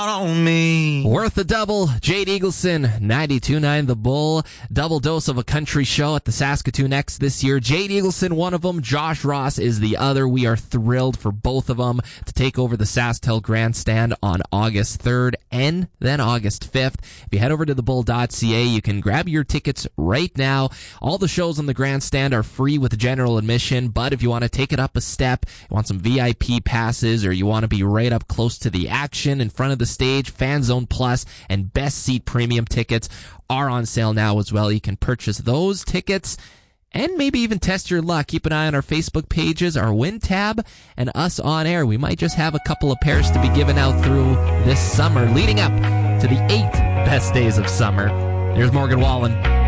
on me. Worth a double. Jade Eagleson, 92.9 The Bull. Double dose of a country show at the Saskatoon X this year. Jade Eagleson, one of them. Josh Ross is the other. We are thrilled for both of them to take over the SaskTel Grandstand on August 3rd and then August 5th. If you head over to thebull.ca, you can grab your tickets right now. All the shows on the Grandstand are free with general admission, but if you want to take it up a step, you want some VIP passes, or you want to be right up close to the action in front of the stage, Fan Zone Plus and Best Seat Premium tickets are on sale now as well. You can purchase those tickets and maybe even test your luck. Keep an eye on our Facebook pages, our Win tab, and us on air. We might just have a couple of pairs to be given out through this summer, leading up to the 8 best days of summer. Here's Morgan Wallen.